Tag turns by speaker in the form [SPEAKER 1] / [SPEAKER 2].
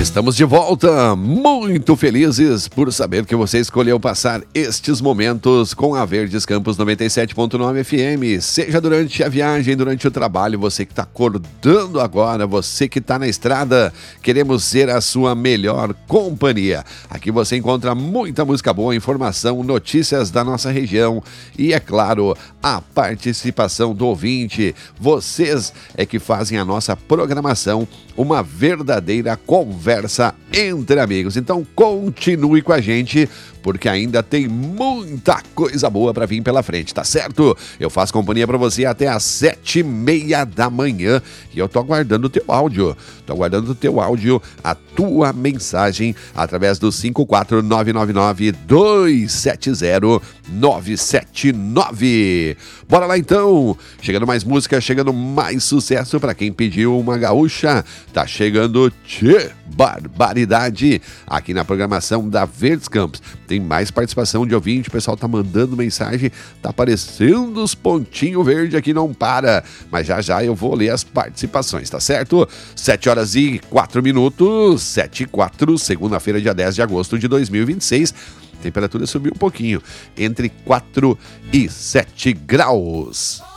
[SPEAKER 1] Estamos de volta, muito felizes por saber que você escolheu passar estes momentos com a Verdes Campos 97.9 FM. Seja durante a viagem, durante o trabalho, você que está acordando agora, você que está na estrada, queremos ser a sua melhor companhia. Aqui você encontra muita música boa, informação, notícias da nossa região e, é claro, a participação do ouvinte. Vocês é que fazem a nossa programação uma verdadeira conversa entre amigos. Então continue com a gente, porque ainda tem muita coisa boa para vir pela frente, tá certo? Eu faço companhia para você até às 7h30 da manhã e eu tô aguardando o teu áudio. A tua mensagem através do 54999-270-979. Bora lá então! Chegando mais música, chegando mais sucesso para quem pediu uma gaúcha. Tá chegando Tchê Barbaridade aqui na programação da Verdes Campos. Tem mais participação de ouvinte, o pessoal tá mandando mensagem, tá aparecendo os pontinhos verdes aqui, não para. Mas já eu vou ler as participações, tá certo? 7h04, 7h04, segunda-feira, dia 10 de agosto de 2026. Temperatura subiu um pouquinho, entre 4 e 7 graus.